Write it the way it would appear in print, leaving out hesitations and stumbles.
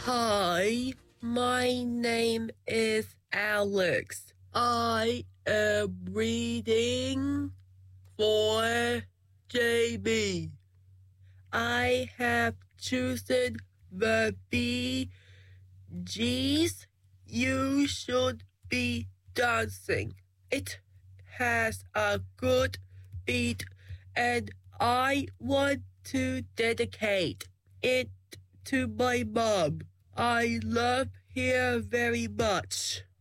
Hi, my name is Alex. I am reading for JB. I have chosen the Bee Gees. You should be dancing. It has a good beat, and I want to dedicate it to my mom. I love her very much.